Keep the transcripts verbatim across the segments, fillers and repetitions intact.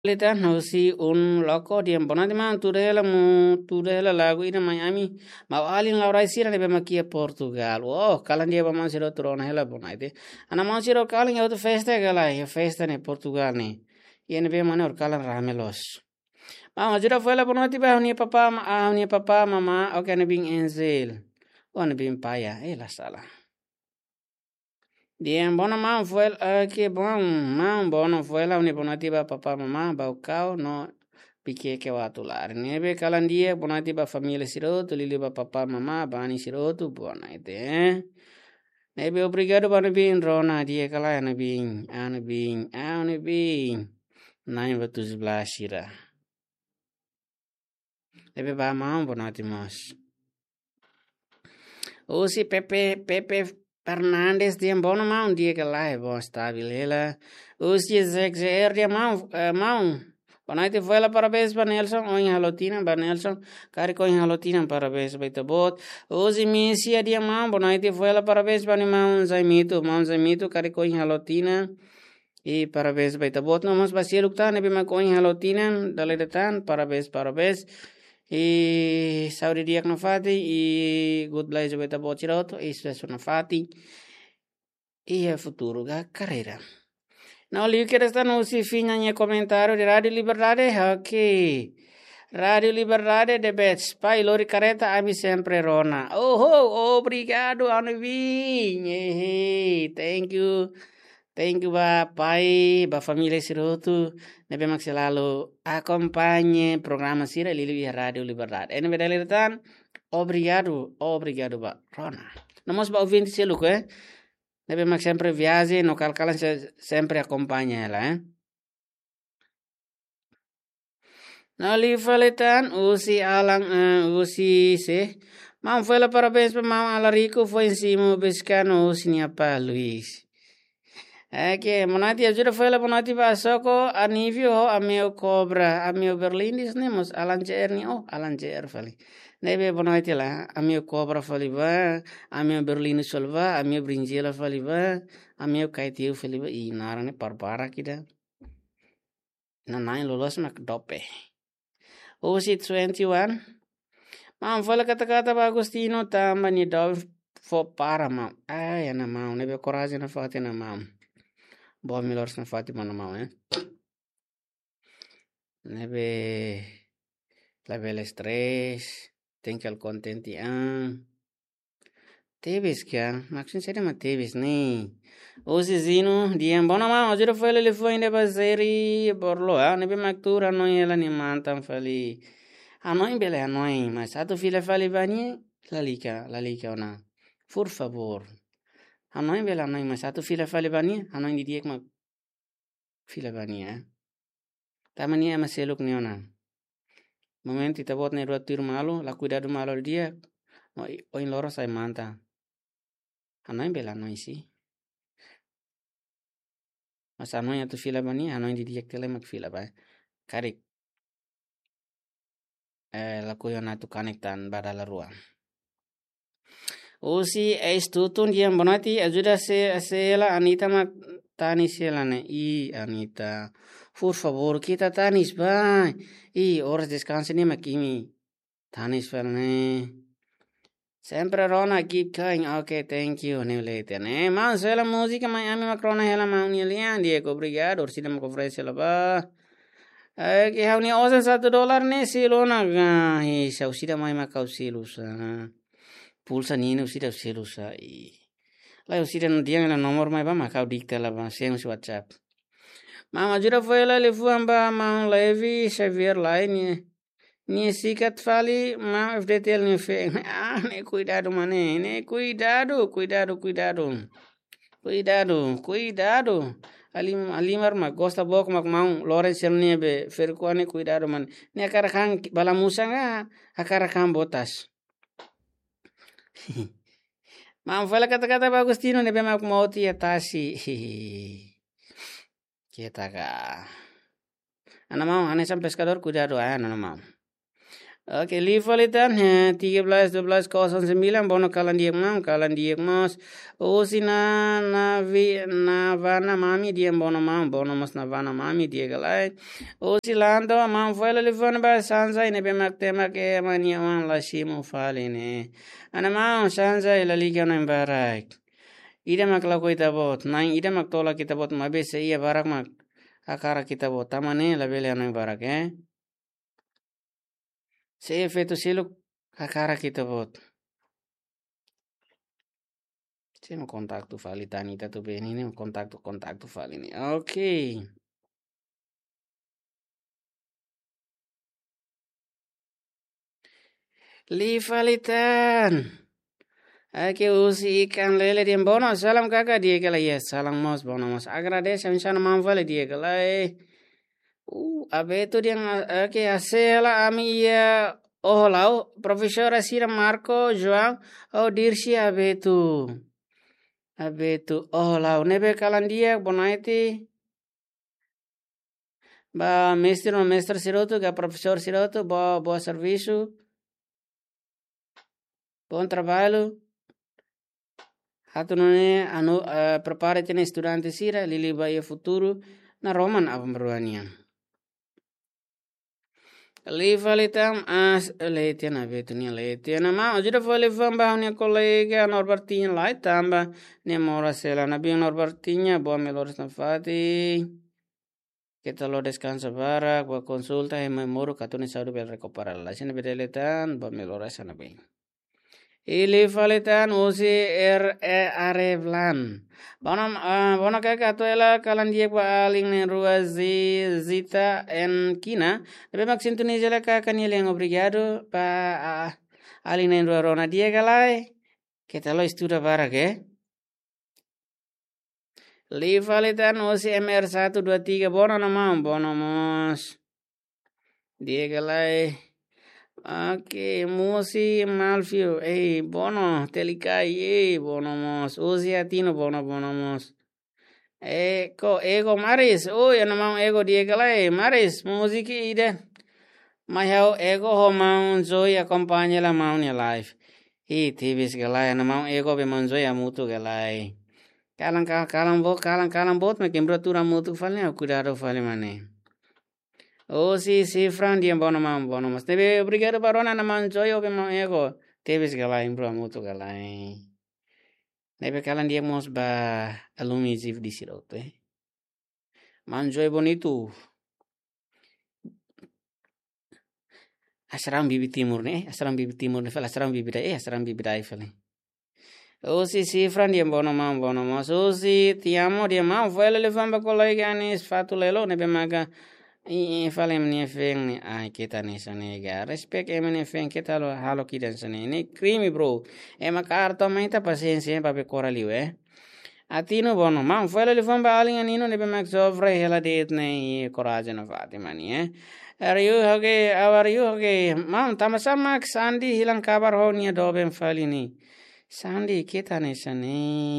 Lita no si un loco di bonati man turela mu turela lagu ina Miami ma alin laura sira ne bema kia Portugal oh kalan dia ba man siro turona hela bonate ana man siro kalan ya festa gala ya festa ne Portugal ne yene be man or kalan ramelos ma ma jira fela bonati ba ni papa ma ni papa mama o kan bing enzel on bing paya e la sala Bien, bona man fue uh, que bon man bono fue la uniponativa papá mamá baucao no pique que va a tular nebe calandie bonativa familia siroto lili ba papá mamá bani siroto bona ite eh nebe obrigado bana bin rona die kala ana bin ana bin ana bin nai batu sebelah sira nebe ba man bonatimos o si pepe pepe Fernandes dia bono mau dia que lá é bom estável ela os dias é que é dia mau mau Bonaite foi lá parabéns para Nelson ou em Halotina para Nelson cari com em Halotina parabéns para Itabot os imisia dia mau Bonaite foi lá parabéns para mau Zaimito mau Zaimito cari com em Halotina e parabéns para Itabot não mas basia lukta ne bima com em Halotina daletan parabéns parabéns e saudi dia no fati e good blaze beta bociroto e sucesso no fati e é futuro da carreira não li que resta no si fina em comentário de Rádio Liberdade aqui Rádio Liberdade de Bets pai lori careta ami sempre rona oh, oh obrigado Anuvin thank you Thank you ba pai, ba família Siroto, nebe mak selalu acompanhe programa Sira Lili Radio Liberdade. Ene bedalitan, obrigado, obrigado ba Rona. Namos ba ouvinte selo eh? Nebe mak sempre viaje, no calcalan sempre acompanha ela, eh? Nali faletan, usi alang, uh, usi se. Mam foi lá parabéns para mam Alarico, foi em cima, pescano, usi niapa Luiz. É que monati ajuda foi lá monati basoko a nível ho a meu cobra a meu berlindis nemos alancer ni oh alancer fali nebe monati lá a meu cobra fali va a meu berlindis solva a meu brinjela fali va a meu kaitiu fali va e narane parpara kida na nine lolos mak dope o si twenty one mam fala kata-kata ba Agostino tamba ni do fo para mam ai ana mam nebe coragem na fatina mam Boa melhor se não fati mano mal, né? Nebe level stress, tem que al contente an. Teves que an, mas sincero mas teves nem. O zizino, dia bona mal, hoje foi ele foi ainda baseri borlo, ah, nebe mactura não ela nem mantam fali. Ah, não embele ah, não, mas a tu filha fali bani, la lica, la lica ona. Por favor. Ah, não embele ah, não, mas a tu filha fali bani, ah, não diria que ma filha bani, eh? Tamani ama seluk ni ona. Moment ita bot ne rotir malo, la cuidado malo el dia. No, o in loro sai manta. Anoi bela noi si. Mas anoi atu fila bani, anoi di dia tele mak fila ba. Karik. Eh, la kuyo na tu kanektan badala ruang. Usi es tutun dia bonati ajuda se se la Anita mak tani se la ne i Anita. Por favor, kita tanis ba. I horas descanse ni makimi. Tanis fel ne. Sempre Rona keep going. Okay, thank you. Ne later. Ne, man, se la musica Miami Macrona hela man lian Diego obrigado. Orsina me ofrece la ba. Eh, que hauni osen satu dolar ne silona ga. Hi, sa usida mai makau silusa. Pulsa nina usida silusa. I. La usida no dia la nomor mai ba makau dicta la ba. Sem WhatsApp. Mama jura foi la le fuamba man levi Xavier lá ne. Ni sikat fali ma F D T L ni fe ah ne cuidado mané ne cuidado cuidado cuidado cuidado cuidado ali ali mar ma gosta bok mak mau Lawrence ni be fer ko ne cuidado man ne akara kan bala musanga akara kan botas mam fala kata-kata Agostino ne be mak mau ti atasi kita ka ana mau ane sam pescador cuidado ah ana mau Oke, livalitan ya tiga belas dua belas kosong sembilan bono kalan diak mam kalan diak mos usina navi navana mami dia bono mam bono mos navana mami dia galai usilando mam fuela livon ba sanza ine be makte make mania wan la shimu faline ana mam sanza ila liga na barak ida makla ko itabot nai ida maktola kitabot mabe se iya barak mak akara kitabot tamane la bele na barak eh se efeito siluk kakara kita bot. Saya mau kontak tuh Vali Tanita tuh Ben ini mau kontak tuh kontak tuh Vali ini. Oke. Li Valitan. Oke usi ikan lele dia bono salam kakak dia kala ya salam mos bono mos agradece misalnya mam vale dia kala eh. Uh, abe itu dia oke asela ami ya oh lau profesor Asira Marco João oh dirsi abe itu. Abe itu oh lau nebe kalan dia bonaiti ba mestre no mestre siroto ga professor siroto boa boa serviço bom trabalho hatu nune anu uh, prepare tene estudante sira lili ba ia futuro na roman avam beruanian Livalitam as leitiana vetunia leitiana ma ajuda vale vamba unia colega Norbertinha lai tamba ne mora sela na bia Norbertinha boa melores na fati kita lo descansa bara gua consulta e memoro katune saudu bel recuperar la sene bedeletan boa melores na bem Ili falitan usi er e arevlan. Bonam uh, bona kaka atuela kalan dia ba aling ne rua zi zita en kina. Tapi mak sintuni jela kaka ni leng obrigado pa uh, aling ne rua rona dia galai. Kita lo estuda barak eh. Li falitan usi M R satu dua tiga bona nama bona mos. Dia galai. Oke, musi malfio, eh, bono, telicai, eh, bono mos, usi atino, bono, bono mos. Eko, ego maris, oh, ya namang ego diegala, eh, maris, musiki ide. Mahau ego ho maun zoi accompagna la maun ya life. Hi, tibis galai, namang ego be manzoi amutu galai. Kalang kalang kalang bot, kalang kalang bot, me kembrotura mutu falne, cuidado fale mane. Oh si si Fran dia bono mam bono mas tebe obrigado barona na manjoy obe mam ego tebes galai bro mutu galai nebe kalan dia mos ba alumi ziv di sirote eh manjoy bonito asram bibi timur ne asram bibi timur ne fala asram bibi dai eh asram bibi dai fala Oh si si Fran dia bono mam bono mas oh si tiamo dia mam fala le famba kolega ni fatu lelo nebe maga I falem ni feng ni ai kita ni sane ga respect em ni feng kita lo halo kidan sane ni creamy bro ema karto maita paciência pa be corali we atino bono mam fele li famba alinga nino ne be max sofre hela det ne coragem na fatima ni eh are you hoge are you hoge mam tamasa max sandi hilang kabar ho ni doben fali ni sandi kita ni sane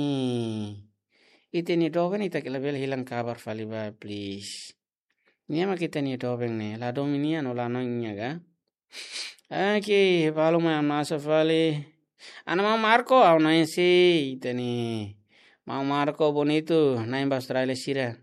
itini doben ita kelebel hilang kabar fali ba please Niama kita ni topeng ne la dominia no la nonya ga. Aki palu ma nasa fali. Ana mau Marco au na si tani. Mau Marco bonito na em Australia sira.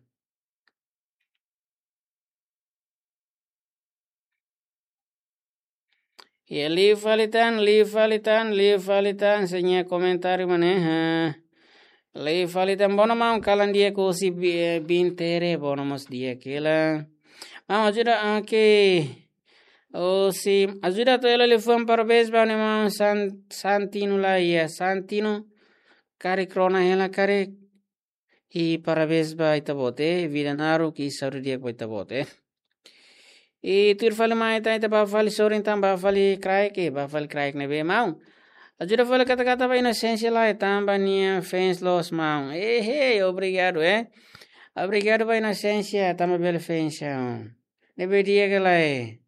Ya li falitan li falitan li falitan senya komentari mane ha. Li falitan bono mau kalan dia ko si bintere bono mos dia kela. Mau ajuda anke o si ajuda to ela le fam parabéns bane mau san santino la ya santino kare krona hela kare i parabéns ba itabote vidanaru ki sauri dia ko itabote e tur fale mai ta ita ba fale sorin tam ba fale crack e ba fale crack ne be mau ajuda fale kata kata ba inocencia la tamba nia fens los mau eh hey obrigado eh obrigado ba inocencia tamba bela fensia Nebe dia galai.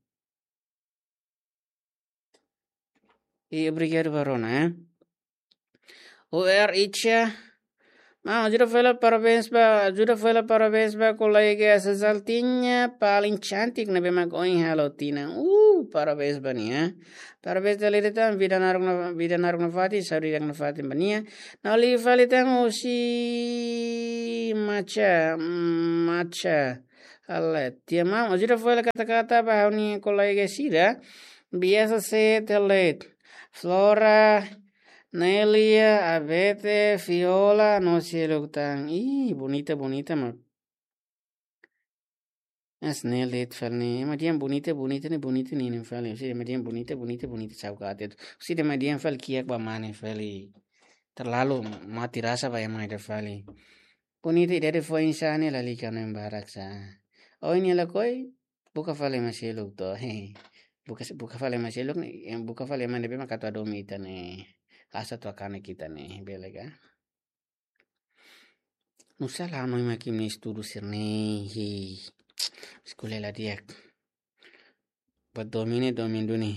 E obrigado barona, eh? O er itcha Mau ajuda fala parabéns ba, ajuda fala parabéns ba colega essa saltinha paling cantik na bema going halotina. Uh, parabéns bania. Parabéns dali detan vida narung na vida narung na fati sauri yang na fati bania. Na li fali tang si macha macha. Allah, tia mau ajuda fala kata-kata ba ni colega sira. Biasa se telet. Flora Nelia, Abete, Fiola, no cielo tan. Ih, bonita, bonita, ma. Es Nelit, Felni. Madian bonita, bonita, ni bonita, ni ni Feli. Si madian bonita, bonita, bonita, saukate. Si de madian Fel kiak ba mane Feli. Terlalu mati rasa ba yang ada Feli. Bonita ide de foi insane la lika no embarak sa. Oh ini la koi buka Feli masilo to. He. Buka buka Feli masilo ni, buka Feli mane be makato adomita ni. Asa tu akane kita nih belega. Nusa lama makin ni sturu sirni hi. Sekolah dia. Buat domine domin duni.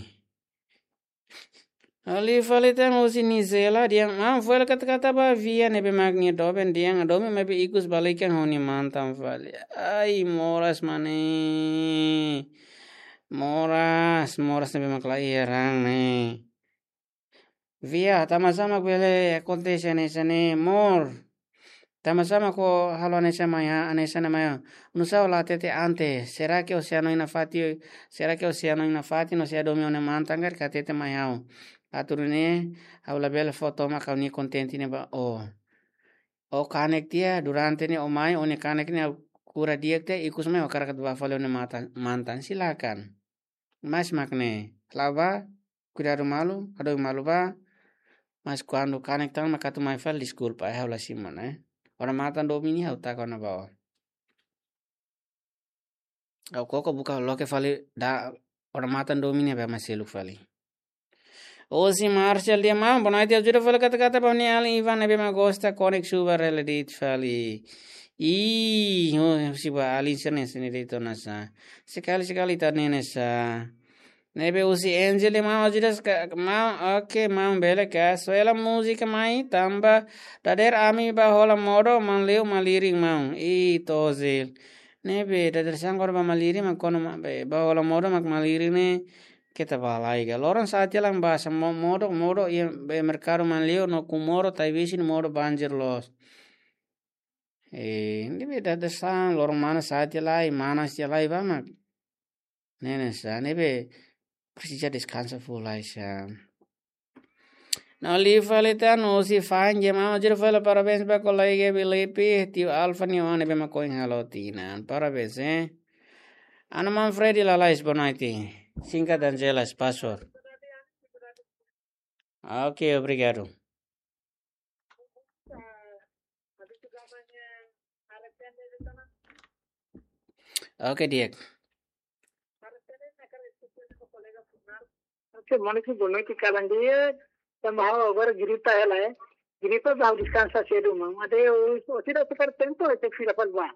Ali falita musi ni zela dia mam fal kata-kata ba via nebe magni doben dia domi mebe ikus balikan honi mantam fali. Ai moras mane. Moras, moras nebe maklai rang ne. Via tama-sama bele acontece nessa ne mor. Tama-sama ko halo nessa maya anessa na maya. Nusa ola tete ante. Será que oceano ina fati? Será que oceano ina fati no se adomi one mantangar ka tete maya. Aturune aula bela foto ma kauni contenti ne ba o. O kanek dia durante ne omai one kanek ne kura diekte ikus me okarakat ba fale one mantan mantan silakan. Mas makne. Lava cuidado malu, ado malu ba. Mas quando conectam ma katu mai fal desculpa é la simon eh ora matan domini hau ta kona bawa au koko buka lo que fale da ora matan domini ba maselu fali o si marshal dia ma bonai dia jura fala kata kata bani ali ivan be ma gosta connect suba reledit fali i oh si ba ali sene sene dito nasa sekali sekali tanene sa Nebe usi Angeli mau ajudas mau oke mau bele ka soela música mai tamba dader ami ba hola modo man leu maliring mau i tozil nebe dader sangor ba maliri ma kono ma be ba hola modo mak maliri ne kita balai ga loran saat lang ba samo modo modo i be mercado man leu no kumoro tai visin modo banjir los eh nebe dader sang loran mana saat lai mana sia lai ba mak nene sa nebe precisa descansa full sa. Now leave falita no si fan je mama jero fala parabéns ba colega Bilipi tio Alfa ni one be ma coin halotina. Parabéns eh. Ana Manfredi la lais bonaiti. Cinca d'Angelas password. Ok, obrigado. Ok, Diego. మనకి బొన్నకి కాదండి మా ఎవరు గిరిత ఎలా గిరిత బాగా డిస్కాన్స్ చేయడు అదే వచ్చిన టెంతో అయితే ఫీల్ బా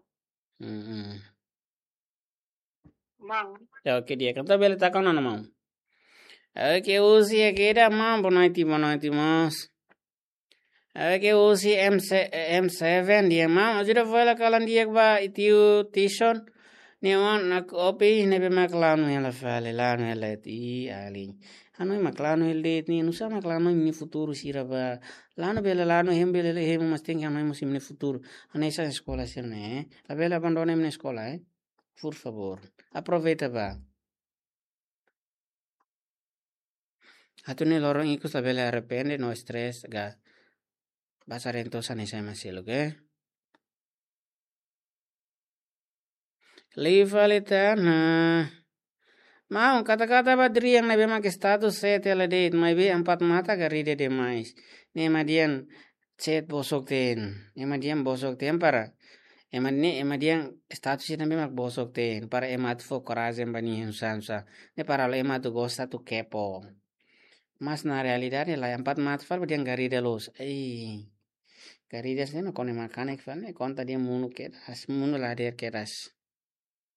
మా Ok, Diego. Tá bele tá kanana mau. Ok, usi akira ma bonaiti bonaiti mas. Ok, usi M seven dia ma ajira fala kalan Diego ba itiu tison. Ni on nak opi nebe maklanu yala fale lanu yala ti ali. Hanoi maklanu hilde ni nusa maklanu ni futuro siraba. Lanu bela lanu hem bela hem masting hanoi musim ni futuro. Anesa escola sirne. La bela abandone na escola eh. Por favor. Aproveita ba. Atune lorong ikus la bela arrepende no stress ga. Basarentosa nesa masilo ke. Livalita na mau kata-kata badri yang nabi mak status set ala date mai be empat mata gari de demais ne madian set bosok ten ne madian bosok ten para eman ne emadian status nabi mak bosok ten para emat fo corazen bani sansa ne para lo emat tu gosta tu kepo mas na realidad la empat mata fal badian gari de los ei gari de no con makanek fal ne konta dia munu keras munu la der keras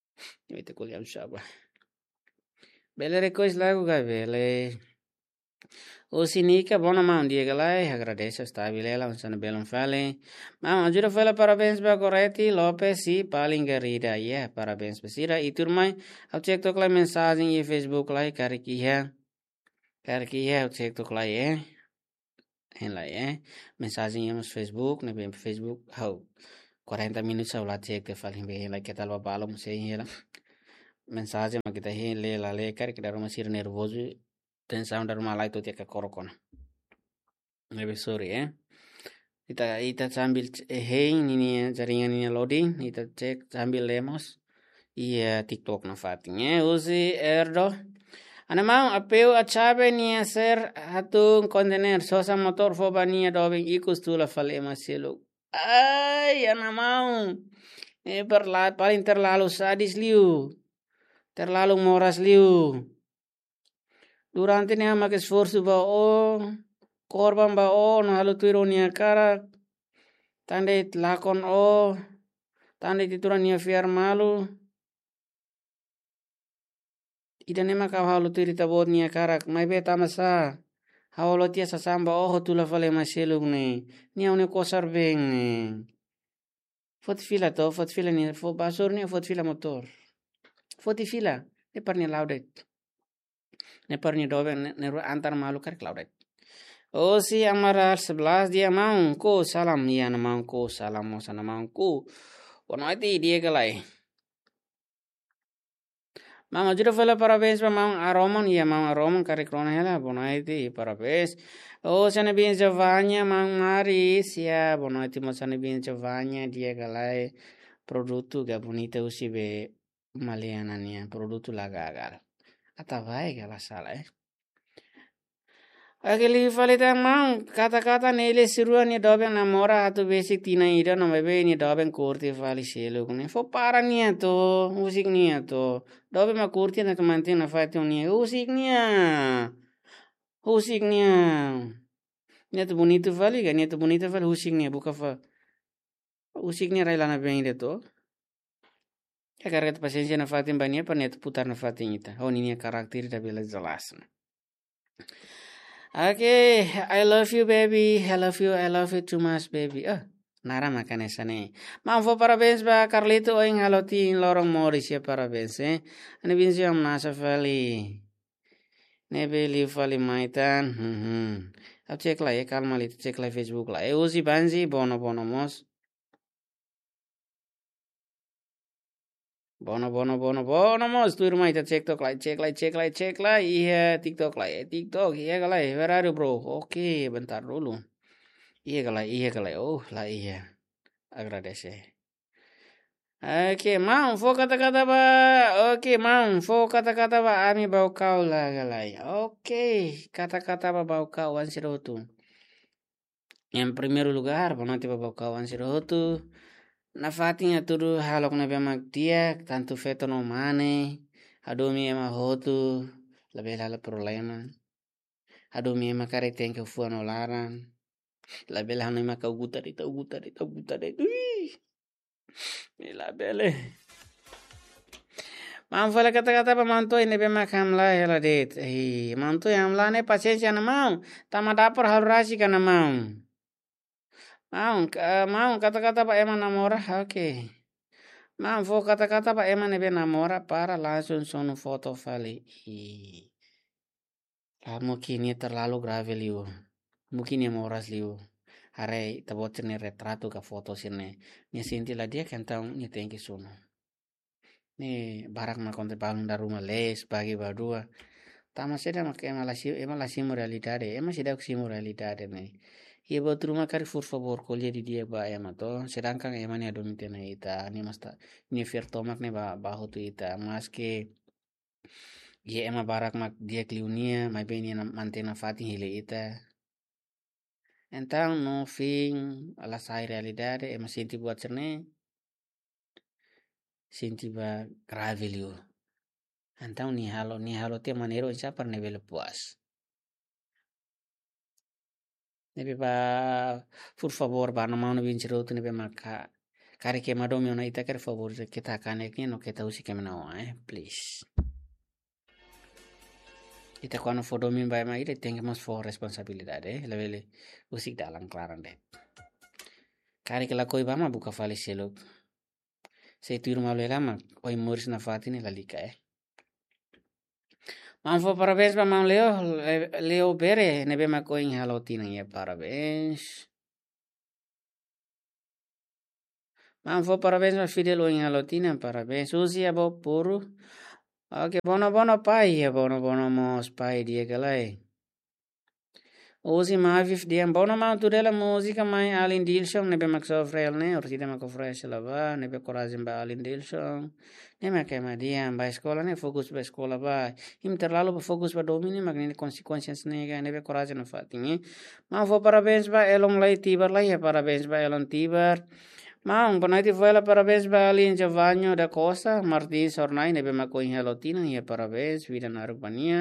Vete kuliah usah bah. Bele request lagu ga bele. O sinica bona mão dia galai, agradeço stabile ela unsana belum fale. Mão ajuda fala parabéns ba Corretti Lopes e Palingarida. Yeah, parabéns besira iturmai. Au cek tok lai mensagem e Facebook lai karikia. Karikia au cek tok lai eh. En lai eh. Mensagem e mas Facebook, ne bem Facebook. Hau quarenta minutos au la cek te falin be lai kita lo balom sei ela. Mensagem ma kita he le la le kar kita rumah sir nervoso. Tensão da rumah lai tu tia ka korokona. Lebih sorry eh. Kita kita sambil hey ini jaringan ini loading, kita cek sambil lemos. Iya TikTok na fatinha. Usi erdo. Ana mau apeu achabe ni hacer hatun contener sosa motor foba ni dobing ikus tula fale maselo. Ay, ana mau. Eh perla paling terlalu sadis liu. Terlalu moras liu. Durante ne amak esforço ba o korban ba o no halu tuironia cara tande lakon o tande titurania fiar malu ida nema ka halu tuiri tabot nia karak mai be tamasa hawlo tia sasamba o hotula fale maselu ne nia une kosar beng ne fot fila to fot fila ni fo basur ni fot fila motor foti fila ne parni laudet ne parni dobe ne antar malu karak laudet. Oh si amara sebelas dia mangku salam ya namangku salam mo sana mangku ono ati dia galai mang ajuda fala parabéns pa mang aroman ya mang aroman kari krona hela bono ati parabéns oh sana bin Giovanni mang Maris ya bono ati mo sana bin Giovanni dia galai produto ga bonita usi be maliana nia produto laga agar atavai gala sala eh. Aquele falei tá mang kata-kata nele siruan ni doben namora atu basic tina ida no bebe ni doben kurti fali selo kune fo para ni to musik ni to doben ma kurti na kamante na fati ni musik ni musik ni ni to bonito fali ga ni to bonito fali musik ni buka fa musik ni raila na bem de to ya carga paciência na fati bania pa net putar na fati ita oh ni karakter da bela jelas. Okay, I love you baby, I love you, I love you too much baby. Oh, nara makan esane. Mamfo parabéns ba Carlito oing halotin lorong Morris ya parabéns eh. Ani binsi am nasa fali. Nebe li fali maitan. Hmm. Ab cek lah ya kalma li cek lah Facebook lah. Eh usi banzi bono bono mos. Bono bono bono bono mos tu rumah itu cek tok lah cek lah cek lah cek lah iya TikTok lah ya TikTok iya kalau where are you bro oke bentar dulu iya kalau iya kalau oh lah iya agradece oke mau fo kata-kata ba oke mau fo kata-kata ba ami bau kau lah kalau oke kata-kata ba bau kau wan sirotu yang primer lugar nanti ba bau kau wan sirotu na fatinha tudo halok na bemak dia tanto feto no mane adomi ema hotu labe la problema adomi ema kare tenke fu no laran labe la no ema ka guta de ta guta de ta guta de la bele mam fala kata-kata pa manto ini bemak hamla hela det eh manto hamla ne paciencia na mau tama dapur hal rasi kana mau mau mau kata-kata Pak Eman namora oke okay. Mau fo kata-kata Pak Eman ebe namora para langsung sono foto vali lah mungkin ini terlalu grave liu mungkin ini moras liu are tabot ni retrato ka foto sini ni sinti lah dia kan tahu ni tengki sono ni barak na konte balung da rumah les bagi berdua tama seda mak ema lasi ema lasi realidade ema seda simu realidade nih. Iya buat rumah kari por favor kuliah di dia ba ema to sedangkan ema ni ado mitena ita ni masta ni firtomak ne ba bahu tu ita mas ke iya ema barak mak dia kliunia mai beni na mantena fati hile ita então no fim ala sai realidade ema sinti buat cerne sinti ba grave liu então ni halo ni halo te manero insa par nebele puas nebe ba por favor ba no mau no bin ciroto nebe maka kare ke madomi ona ita kare favor kita kane ke no kita usi ke menao eh please Ita quando for domin by ma ita tengamos for responsabilidade eh levele usik dalang klaran det. Kari kala koi bama buka fale selok. Se tuir malu lama oi moris na fatini lalika eh. Mam for parabéns ba mam Leo Leo Bere nebe ma koing halotina ya parabéns. Mam for parabéns ba Fidel oing halotina parabéns. Usi abo puru. Oke bono bono pai ya bono bono mos pai dia galai. Usi mavif dia bono mau tu dela música mai Alin Dilson nebe mak sofrel ne orsida mak ofrece lava nebe coragem ba Alin Dilson. Nebe kema dia ba escola ne fokus ba escola ba. Im terlalu ba fokus ba domini mak ne konsekuensias nega nebe coragem na fatingi. Mau fo parabéns ba elong lai tibar lai ya parabéns ba elong tibar. Mau bonaiti foi la parabéns ba Alin Giovanni da Costa Martins Ornai nebe mak koin helotina ya parabéns vida na Arbania.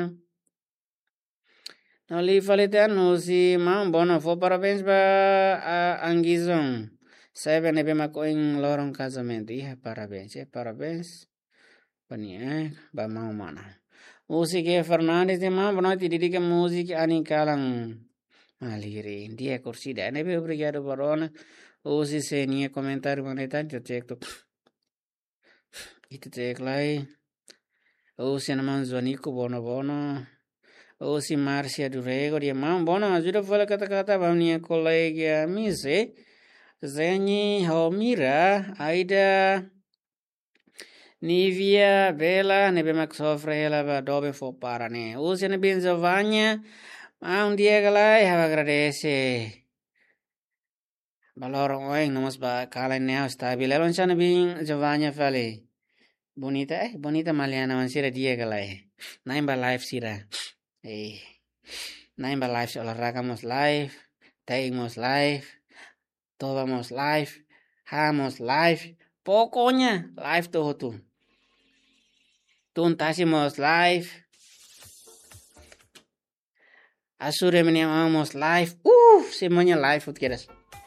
No li falitan no si mau bono fo parabéns ba Angizon. Sebe nebe mak koin lorong casamento ya parabéns ya parabéns. Bania ba mau mana. Usi ke Fernandes de mau bonaiti didika musik ani kalang maliri dia kursi da nebe obrigado barona. Usi senia comentário manetan te cek itu cek lai. Usi naman Zwanico bono bono. Usi Marcia Durego dia mau bono ajuda fala kata-kata bamnia colega mise. Zeni Homira Aida Nivia Bella nebe mak sofre ela ba dobe fo parane. Usi ne bin Giovanni mau dia galai have agradece. Balorong oeng nomos ba kalen neo stabil elon sana bing Giovanni fale. Bonita eh bonita maliana mansira dia galai. Naim ba live sira. Eh. Naim ba live olahraga mos live, taing mos live, toba mos live, hamos live. Pokoknya live tuh tuh. Tuntasi mos live. Asure meniamamos live. Uh, semuanya live ut keras.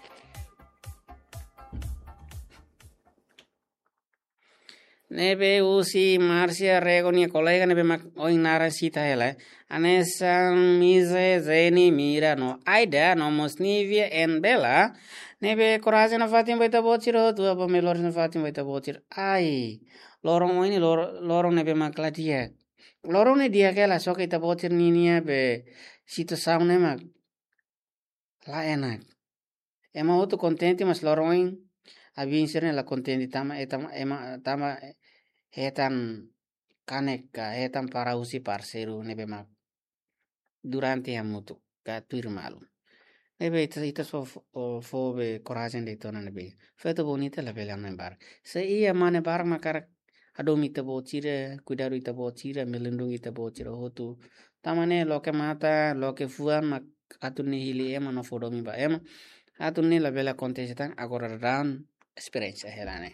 Nebe usi Marcia Rego ni colega nebe mak oing nara sita hela. Anesan mise zeni mira no Aida no Mosnivia en Bella. Nebe coragem na fatim baita botir tu apa melor na fatim baita botir. Ai lorong ini lor lorong nebe mak ladia. Lorong ne dia kela sok ita botir ninia be situ sound ne mak. La enak. Ema auto contente mas lorong abin sirne la contente tama etama ema tama hetan kaneka hetan para usi parceiro nebe mak durante a mutu ka tuir malu nebe ita ita so fo be coragem de tona nebe feto bonita la bela membar se ia mane bar makar adom ita botira cuidado ita botira melindungi ita botira hotu tamane loke mata loke fuan mak atune hili ema no fodomi ba ema atune la bela contestan agora dan experiência helane.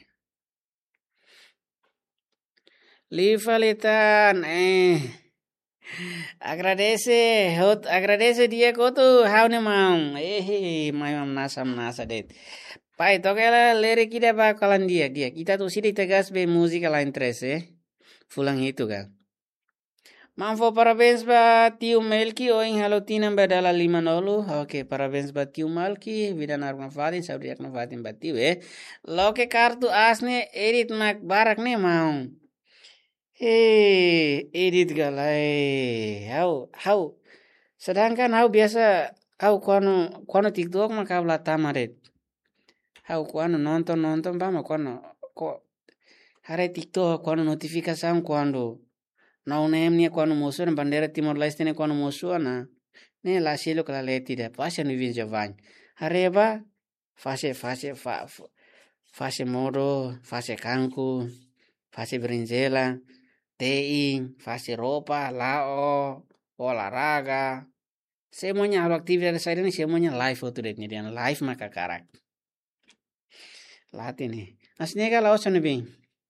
Livalitan eh agradece hot agradece dia kotu haune mau eh mai mam nasam nasa det. Pai tokela lere kita bakalan dia dia kita tuh sini tegas be musika lain tres eh fulang itu kan. Manfo parabéns ba tio Melki oing halotina badala lima nolu. Oke parabéns ba tio Melki vida narma fadin saudriak na fadin ba tio eh. Loke kartu asne edit mak barak ne mau. Eh edit galai. How how sedangkan how biasa how kuano kuano TikTok mak kabla tamaret. How kuano nonton nonton ba mak kuano kok hare TikTok kuano notifikasi kuando Nau nem ni quando mostrou na bandeira Timor Leste ne quando mostrou na ne la silo que la leti de passa no vinho Giovanni areba fase fase fa fase moro fase canco fase berinjela teing fase roupa lao olahraga semuanya hal aktivitas saya ini semuanya live foto dek nih live maka karak latih nih aslinya kalau sana bing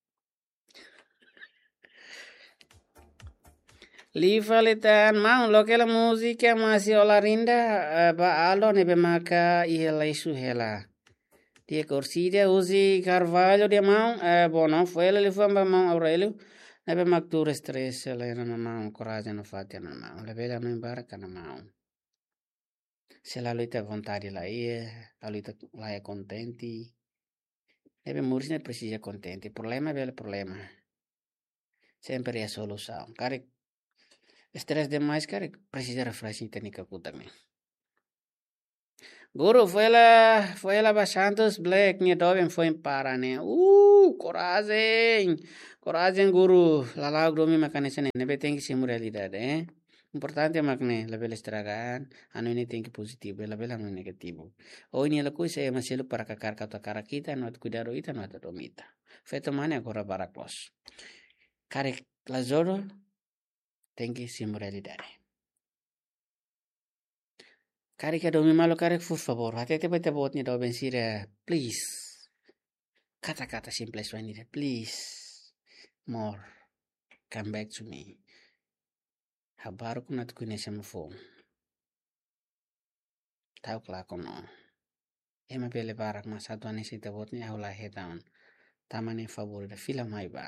Livalitan mau lokela música masih olarinda ba alo nebe maka ihela isu hela. Dia corsidia usi Carvalho dia mau bono foi ele foi ba mau Aurelio Nebe magtura stress lena na mau coragem na fatia na mau. Levela no embarca na mau. Se la luta vontade lá é, a luta lá é contente. Nebe muris ne precisa contente. Problema é belo problema. Sempre é solução. Cara, stress demais, cara, precisa refreshing técnica ku também. Guru, foi lá, foi lá Santos Black, minha doven foi em para, né? Uh, coragem, coragem, guru. Lá lá, guru, me macanese, né? Nebe tem que ser realidade, eh? Importante é magne, level estragar, ano ini tem que positivo, level ano negativo. Ou ini la coisa é maselo para kakar kata cara kita, não cuidado ita, não domita. Feito mana agora baraklos. Kare lazoro tem que ser realidade. Kari ka domi malo kare por favor, hati hati bete bot ni do bensire, please. Kata-kata simple swanire, please. More. Come back to me. Habaru kuna tukune sama phone. Tau klako no. Ema pele barak ma satu ane sita bot ni ahula hetan. Tamane favorita fila mai ba.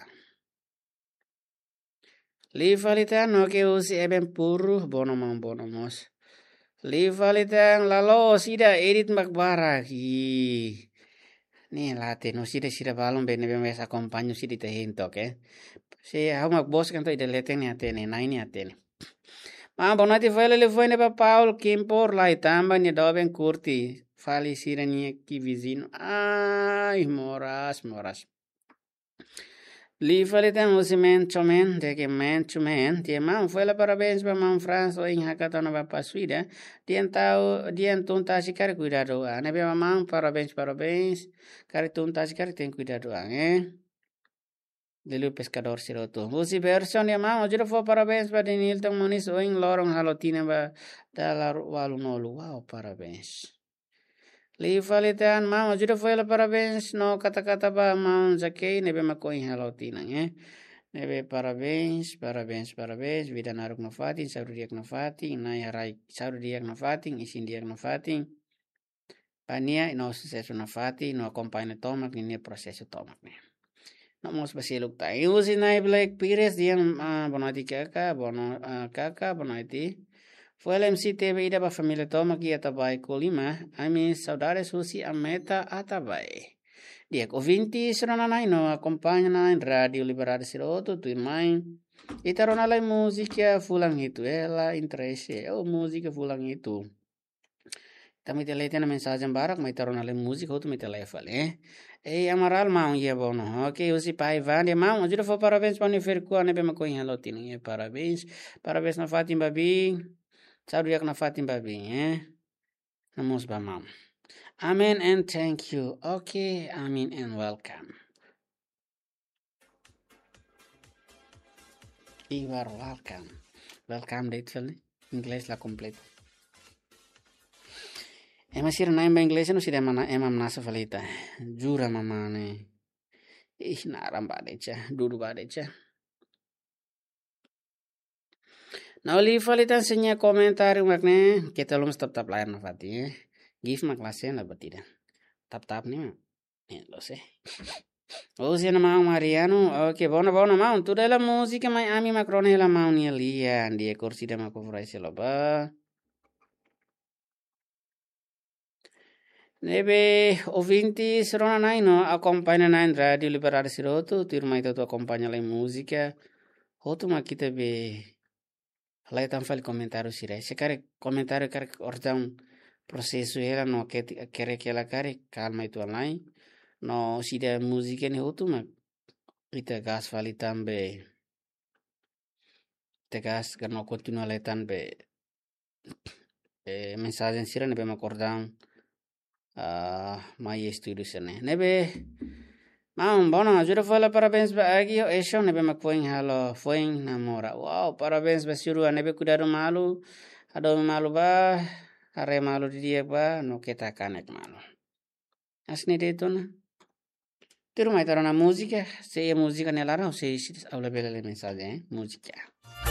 Livalita no ke usi eben puru bono mang bono mos. Livalitang lalo sida edit magbarak. Ih. Nih late no sida sida balon bene bene sa kompanyo sida te hintok eh. Si hau mag bos kan to ide lete ni atene na ini atene. Ma bonati file le foi ne pa Paul Kimpor lai tamba ni doben curti. Fali sida ni aqui vizinho. Ai moras moras. Livalitang usi men chomen de que men chomen. Dia mam foi la parabéns pa mam France o in hakatona pa pasuida. Dien tau dien tunta si kare cuidado. Ane be mam parabéns parabéns. Kare tunta si kare ten cuidado eh. Delu pescador siroto. Usi version dia mam ojiro fo parabéns pa Daniel tong monis o in lorong halotina ba dalar walu nolu. Wow parabéns. Livalitan mam ojiro foi la parabéns no kata-kata ba mam zakei nebe makoi halotina eh. Nebe parabéns, parabéns, parabéns. Vida naruk no fatin, sauru diak no fatin, nai harai sauru diak no fatin, isin diak no fatin. Pania no sucesso no fatin, no acompanha tomak ni processo tomak ne. No mos basiluk ta. Usi nai Black Pires dian uh, bonati kaka, bono uh, kaka bonati. Foi el M C T V ida ba família tomak ia tabai kolima, ami saudades usi a meta atabai. Diak ovinti seronanai no acompanha na radio liberada siroto tu mãe. E tarona lá música fulang itu ela interesse o música fulang itu. Também te leite na mensagem barak mas tarona lá música outro me telefone eh. E amaral mau ia bono. Ok, usi pai van de mau, juro fo parabéns para uniferku ane be makoin halotin. Parabéns. Parabéns na Fatim babi. Saudade na Fatim babi eh. Namos ba mau. Amen and thank you. Okay, amen and welcome. You are welcome. Welcome date fali. Inglês la completo. Ema sira na emba inglês no sira mana ema nasa falita. Jura mamane. Ih naram badecha, duru badecha. Now li falita enseña comentário makne kita lum stop tap layar na fati eh. Give ma clase la batida. Tap tap ni ma. Eh, lo sé. Oh, se nama Mariano. Ok, buona buona ma. Tu della musica mai ami macrone la ma ni lia di corsi da ma covrai se lo ba. Nebe ovinti serona nai no accompagna nai radio liberare siroto tu mai tu accompagna la musica. Hotu ma kita be lai tan fal comentário sire. Se care comentário care ordam processo era no que quer que ela care calma itu online no si da música ni hotu ma ita gas fali tambe te gas que no continua le tambe eh, mensagem sira nebe ma cordam uh, mai studio sene nebe mam bono juro fala parabéns ba agi o esho nebe ma poing halo poing namora wow parabéns ba suru nebe kudaro malu ado malu ba are malu di dia ba no kita kanek malu asni de tona tiru mai tarona musica se e musica nella no se aula bella le mensagem eh? Musica